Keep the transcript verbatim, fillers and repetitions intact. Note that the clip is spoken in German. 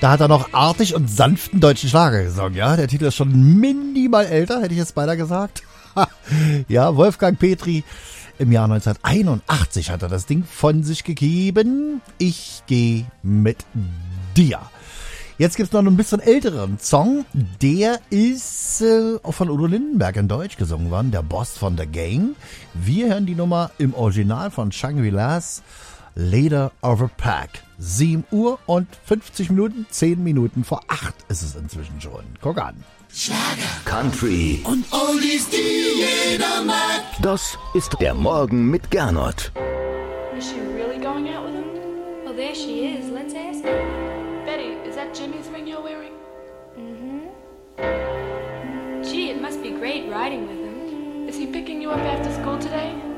Da hat er noch artig und sanften deutschen Schlager gesungen, ja. Der Titel ist schon minimal älter, hätte ich jetzt beinahe gesagt. Ja, Wolfgang Petri. Im Jahr neunzehnhunderteinundachtzig hat er das Ding von sich gegeben. Ich gehe mit dir. Jetzt gibt es noch einen bisschen älteren Song. Der ist äh, auch von Udo Lindenberg in Deutsch gesungen worden. Der Boss von The Gang. Wir hören die Nummer im Original von Shangri-Las. Leader of a Pack. sieben Uhr und fünfzig Minuten, zehn Minuten vor acht ist es inzwischen schon. Guck an. Schlager, Country und Oldies, die jeder mag. Das ist der Morgen mit Gernot. Is she really going out with him? Well, there she is. Let's ask her. Betty, is that Jimmy's ring you're wearing? Mm-hmm. Gee, it must be great riding with him. Is he picking you up after school today?